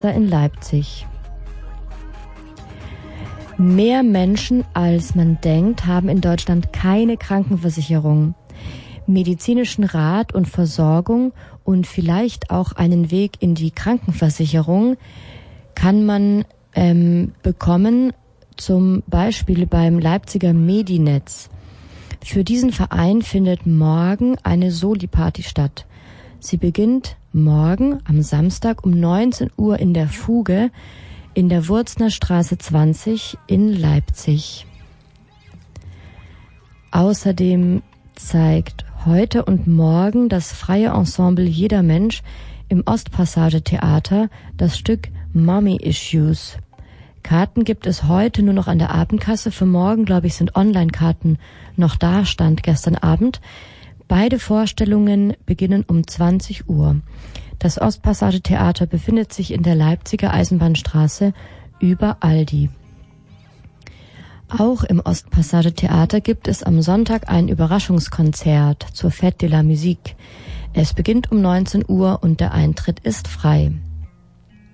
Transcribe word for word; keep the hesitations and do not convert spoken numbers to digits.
in Leipzig. Mehr Menschen als man denkt haben in Deutschland keine Krankenversicherung. Medizinischen Rat und Versorgung und vielleicht auch einen Weg in die Krankenversicherung kann man ähm, bekommen, zum Beispiel beim Leipziger Medinetz. Für diesen Verein findet morgen eine Soli-Party statt. Sie beginnt morgen am Samstag um neunzehn Uhr in der Fuge in der Wurzner Straße zwanzig in Leipzig. Außerdem zeigt heute und morgen das freie Ensemble Jeder Mensch im Ostpassage-Theater das Stück Mommy Issues. Karten gibt es heute nur noch an der Abendkasse. Für morgen, glaube ich, sind Online-Karten noch da, stand gestern Abend. Beide Vorstellungen beginnen um zwanzig Uhr. Das Ostpassage-Theater befindet sich in der Leipziger Eisenbahnstraße über Aldi. Auch im Ostpassage-Theater gibt es am Sonntag ein Überraschungskonzert zur Fête de la Musique. Es beginnt um neunzehn Uhr und der Eintritt ist frei.